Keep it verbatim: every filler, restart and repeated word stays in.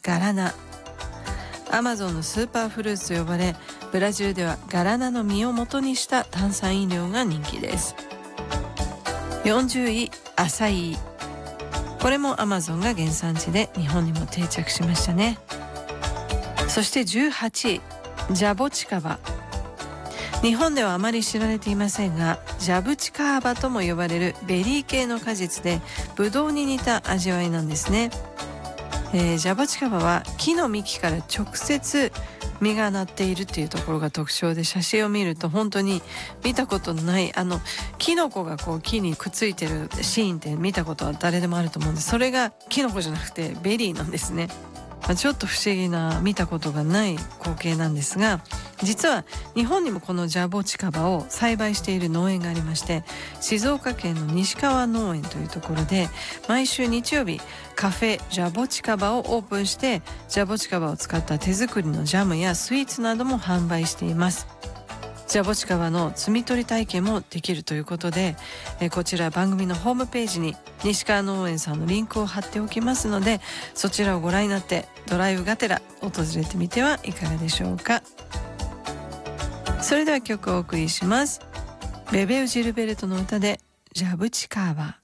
ガラナ。アマゾンのスーパーフルーツと呼ばれ、ブラジルではガラナの実を元にした炭酸飲料が人気です。よんじゅうい、アサイー。これもアマゾンが原産地で日本にも定着しましたね。そしてじゅうはちい、ジャボチカバ。日本ではあまり知られていませんが、ジャブチカーバとも呼ばれるベリー系の果実で、ブドウに似た味わいなんですね。えー、ジャボチカバは木の幹から直接実がなっているというところが特徴で、写真を見ると本当に見たことのない、あのキノコがこう木にくっついてるシーンって見たことは誰でもあると思うんです。それがキノコじゃなくてベリーなんですね。ちょっと不思議な、見たことがない光景なんですが、実は日本にもこのジャボチカバを栽培している農園がありまして、静岡県の西川農園というところで毎週日曜日カフェジャボチカバをオープンして、ジャボチカバを使った手作りのジャムやスイーツなども販売しています。ジャボチカバの摘み取り体験もできるということで、えこちら番組のホームページに西川農園さんのリンクを貼っておきますので、そちらをご覧になってドライブがてら訪れてみてはいかがでしょうか。それでは曲をお送りします。ベベウ・ジルベルトの歌でジャブチカーバ。